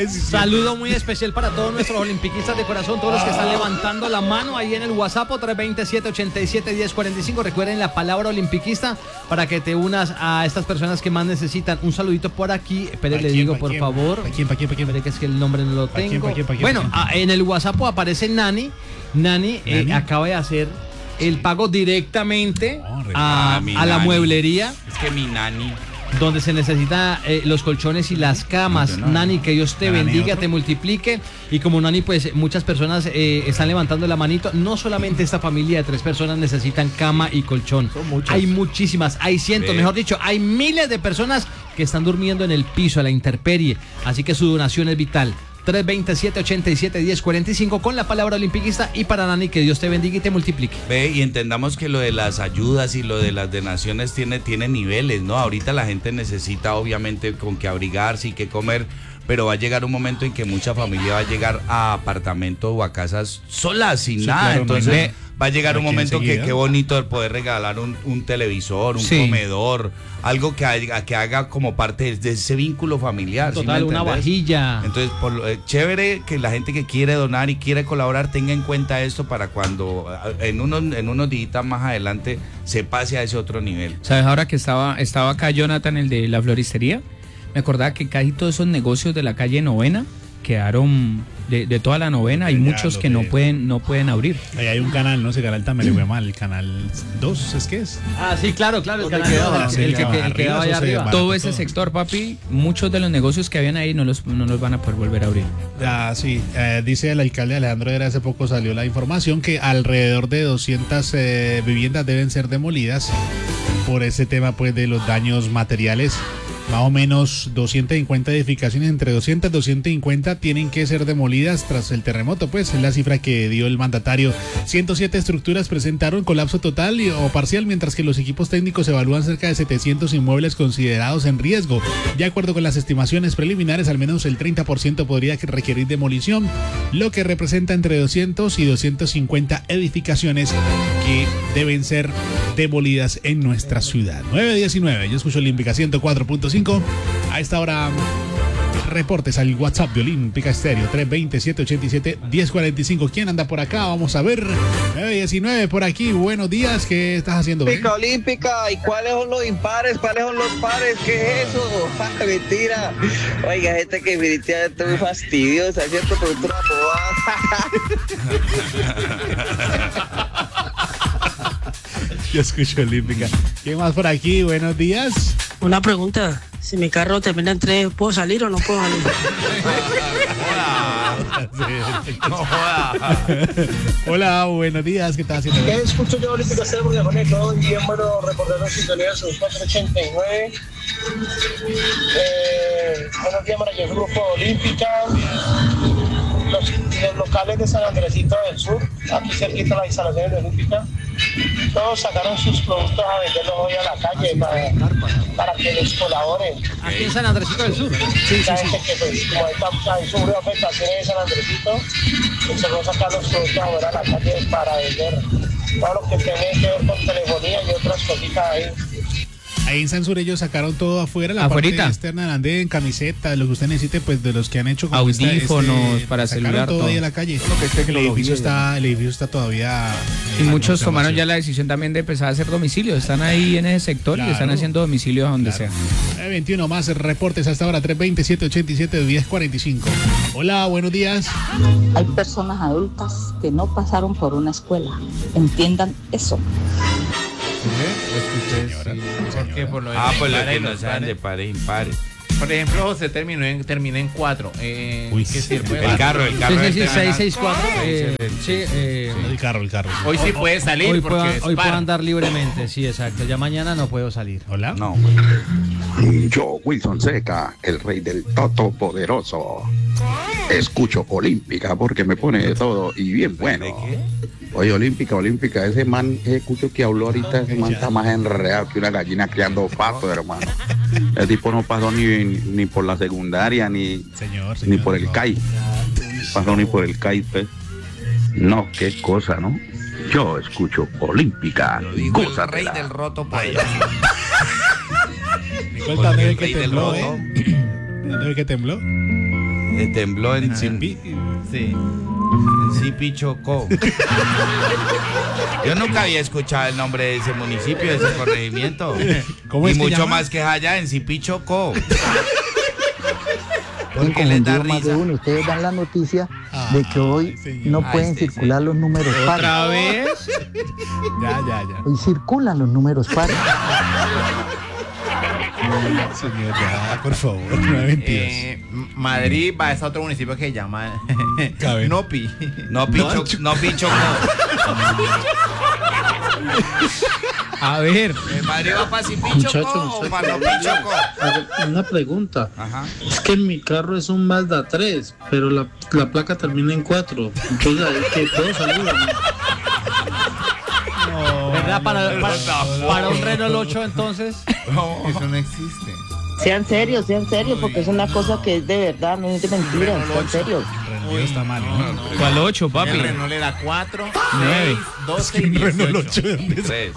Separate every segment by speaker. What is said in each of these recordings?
Speaker 1: Saludo muy especial para todos nuestros olimpiquistas de corazón, todos los que están levantando la mano ahí en el WhatsApp 320-787-1045. Recuerden la palabra olimpiquista para que te unas a estas personas que más necesitan. Un saludito por aquí. Espere, le digo por favor.
Speaker 2: ¿Para quién?
Speaker 1: Espere que es que el nombre no lo tengo.
Speaker 2: ¿Pa quién?
Speaker 1: Bueno, en el WhatsApp aparece Nani. Nani acaba de hacer el pago directamente a la mueblería.
Speaker 3: Es que mi Nani,
Speaker 1: donde se necesitan los colchones y las camas. Nani, que Dios te bendiga, te multiplique. Y como Nani, pues muchas personas están levantando la manito. No solamente esta familia de 3 personas necesitan cama y colchón. Hay muchísimas, hay cientos, mejor dicho, hay miles de personas que están durmiendo en el piso, a la intemperie. Así que su donación es vital. 320-787-1045 con la palabra olimpiquista y para Nani, que Dios te bendiga y te multiplique.
Speaker 3: Ve, y entendamos que lo de las ayudas y lo de las donaciones tiene niveles, ¿no? Ahorita la gente necesita obviamente con qué abrigarse y qué comer, pero va a llegar un momento en que mucha familia va a llegar a apartamentos o a casas solas, sin nada,
Speaker 2: claro,
Speaker 3: entonces va a llegar un momento que qué bonito el poder regalar un televisor, un comedor, algo que haga como parte de ese vínculo familiar.
Speaker 1: Total, ¿sí una vajilla?
Speaker 3: Entonces, chévere que la gente que quiere donar y quiere colaborar tenga en cuenta esto para cuando en unos días más adelante se pase a ese otro nivel.
Speaker 4: ¿Sabes? Ahora que estaba acá Jonathan, el de la floristería, me acordaba que casi todos esos negocios de la calle Novena quedaron de toda la Novena. Hay muchos que no pueden abrir.
Speaker 2: Ahí hay un canal, no sé, canal también le fue mal, el canal 2, ¿es que es?
Speaker 1: Ah, sí, claro, el canal 2, el que quedaba allá arriba.
Speaker 4: Todo ese sector, papi, muchos de los negocios que habían ahí no los van a poder volver a abrir.
Speaker 2: Ah, sí, dice el alcalde Alejandro Era, hace poco salió la información que alrededor de 200 viviendas deben ser demolidas por ese tema, pues, de los daños materiales. Más o menos 250 edificaciones, entre 200 y 250 tienen que ser demolidas tras el terremoto, pues es la cifra que dio el mandatario. 107 estructuras presentaron colapso total o parcial, mientras que los equipos técnicos evalúan cerca de 700 inmuebles considerados en riesgo. De acuerdo con las estimaciones preliminares, al menos el 30% podría requerir demolición, lo que representa entre 200 y 250 edificaciones que deben ser demolidas en nuestra ciudad. 9:19, yo escucho Olímpica 104.5. A esta hora, reportes al WhatsApp de Olímpica Estéreo 320-787-1045. ¿Quién anda por acá? Vamos a ver. 9:19 por aquí. Buenos días. ¿Qué estás haciendo?
Speaker 5: Olímpica, Olímpica. ¿Y cuáles son los impares? ¿Cuáles son los pares? ¿Qué es eso? Mentira. Oiga, gente que definitivamente es muy fastidiosa, ¿cierto? Pero tú
Speaker 2: Yo escucho Olímpica. ¿Quién más por aquí? Buenos días.
Speaker 6: Una pregunta. Si mi carro termina en 3, ¿puedo salir o no puedo salir?
Speaker 2: Hola, buenos días. ¿Qué estás haciendo?
Speaker 7: ¿Qué escucho yo Olímpica Estéreo? Porque pone todo bien bueno recordando sintonía de sus 489. Buenos días, maravilloso grupo Olímpica. Los locales de San Andresito del Sur, aquí cerquita de las instalaciones de Olímpica, todos sacaron sus productos a venderlos hoy a la calle para que les colaboren.
Speaker 1: Aquí en San Andresito del Sur. Sí,
Speaker 7: la gente que, pues, como hay sufrido afectaciones en San Andresito, se van a sacar los productos ahora a la calle para vender todo lo que tiene que ver con telefonía y otras cositas ahí.
Speaker 2: Ahí en Sansur ellos sacaron todo afuera, la parte externa del andén, camisetas, lo que usted necesite, pues de los que han hecho como
Speaker 4: audífonos para celular,
Speaker 2: todo ahí a la calle. El edificio está todavía.
Speaker 4: Y muchos tomaron ya la decisión también de empezar a hacer domicilios. Están ahí en ese sector y están haciendo domicilios a donde sea.
Speaker 2: 21 más reportes hasta ahora, 320-787-1045. Hola, buenos días.
Speaker 8: Hay personas adultas que no pasaron por una escuela. Entiendan eso.
Speaker 3: Por lo que no sean de pares impares.
Speaker 9: Por ejemplo, José terminó en 4.
Speaker 3: ¿Qué sirve?
Speaker 9: El carro.
Speaker 1: Sí, 664.
Speaker 2: El carro.
Speaker 9: Hoy sí puede salir.
Speaker 1: Hoy puedo andar libremente, sí, exacto. Ya mañana no puedo salir.
Speaker 2: Hola.
Speaker 3: No.
Speaker 10: Yo, Wilson Seca, el rey del Todopoderoso. Escucho Olímpica porque me pone de todo y bien bueno. Oye, Olímpica, ese man, escucho que habló ahorita, ese man está más enredado que una gallina criando patos, hermano. El tipo no pasó ni por la secundaria, ni por el CAI. Pasó ni por el CAI, pues. No, qué cosa, ¿no? Yo escucho Olímpica.
Speaker 3: Lo digo el rey del roto payaso.
Speaker 2: ¿Dónde ve que tembló, ¿Dónde ve que tembló?
Speaker 3: Tembló en
Speaker 2: Simpi.
Speaker 9: Sí.
Speaker 3: En Zipichocó. Yo nunca había escuchado el nombre de ese municipio, de ese corregimiento.
Speaker 2: ¿Cómo
Speaker 3: y
Speaker 2: es que
Speaker 3: mucho
Speaker 2: llama?
Speaker 3: más que allá en Zipichocó. ¿Por
Speaker 11: Tienen
Speaker 3: qué les da
Speaker 11: confundido más de
Speaker 3: risa?
Speaker 11: uno. Ustedes dan la noticia de que hoy no pueden circular los números pares.
Speaker 4: ¿Otra vez?
Speaker 2: Ya.
Speaker 11: Hoy circulan los números pares.
Speaker 2: Señor, ya, por favor, 922.
Speaker 9: Madrid va a ese otro municipio que se llama
Speaker 2: Cabe.
Speaker 9: Nopi.
Speaker 3: No Pichocó.
Speaker 4: A ver.
Speaker 3: ¿Madrid va para Zipichocó o para no Pichocó?
Speaker 12: Una pregunta.
Speaker 3: Ajá.
Speaker 12: Es que en mi carro es un Mazda 3, pero la placa termina en 4. Entonces, ¿qué puedo salir?
Speaker 1: ¿Verdad? Para un Renault 8 entonces.
Speaker 9: Eso no existe.
Speaker 6: Sean serios, porque es una cosa que es de verdad, no es de mentira, sean serios.
Speaker 2: Renault está mal, ¿no?
Speaker 4: ¿Cuál 8, papi?
Speaker 9: El Renault le da 4,
Speaker 4: 9,
Speaker 9: 12 y
Speaker 2: Renault
Speaker 9: 18.
Speaker 2: 8, ¿de dónde
Speaker 3: Sí.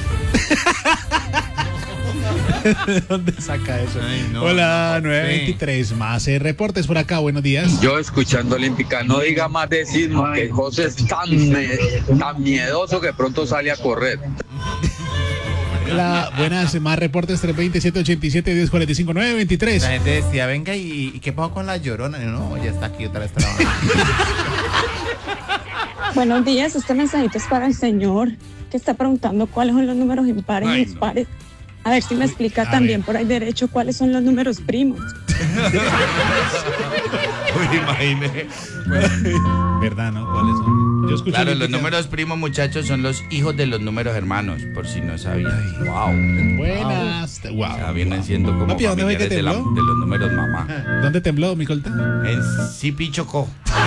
Speaker 2: ¿De dónde saca eso?
Speaker 9: Ay, no,
Speaker 2: Hola,
Speaker 9: no,
Speaker 2: 923. Más reportes por acá. Buenos días.
Speaker 13: Yo escuchando Olímpica, no diga más de sismo, que José es tan miedoso que pronto sale a correr.
Speaker 2: Hola, buenas. Más reportes 327-87-1045. 923.
Speaker 9: La gente decía, venga, ¿y qué pasó con la Llorona? Y no, ya está aquí otra vez trabajando.
Speaker 14: Buenos días, este mensajito es para el señor que está preguntando cuáles son los números impares y dispares. A ver si me explica también por ahí derecho cuáles son los números primos.
Speaker 3: Uy, imagínate.
Speaker 2: ¿Verdad, no? ¿Cuáles son? Yo escucho
Speaker 3: Claro, los
Speaker 2: Olímpica.
Speaker 3: números primos, muchachos, son los hijos de los números hermanos, por si no sabían. Wow.
Speaker 2: Buenas. Wow.
Speaker 3: O sea, vienen siendo como
Speaker 2: Papi, ¿dónde fue que
Speaker 3: familiares de,
Speaker 2: tembló?
Speaker 3: de los números mamá.
Speaker 2: ¿Dónde tembló, mi colta?
Speaker 3: En Zipichocó.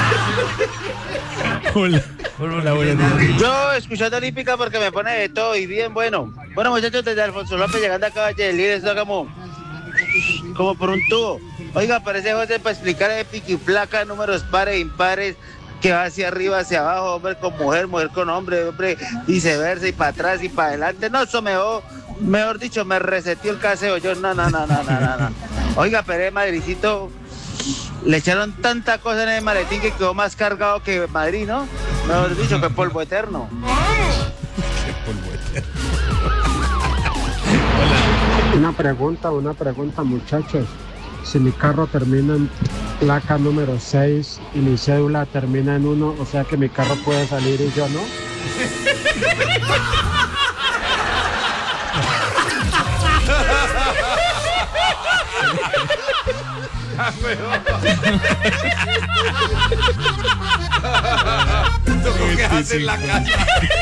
Speaker 2: Hola. Hola, buenos días.
Speaker 5: Yo escuchando Olímpica porque me pone de todo y bien bueno. Bueno, muchachos, desde Alfonso López llegando acá a Valle del Líder, esto como por un tubo. Oiga, parece José para explicar de pico y placa, números pares, impares, que va hacia arriba, hacia abajo, hombre con mujer, mujer con hombre, viceversa, y para atrás y para adelante. No, eso mejor dicho, me reseteó el caseo. Yo, no. Oiga, pero el Madridcito, le echaron tanta cosa en el maletín que quedó más cargado que Madrid, ¿no? Mejor dicho, que polvo eterno.
Speaker 15: Una pregunta, muchachos. Si mi carro termina en placa número 6 y mi cédula termina en 1, o sea que mi carro puede salir y yo no.
Speaker 3: ¿Qué haces en la casa?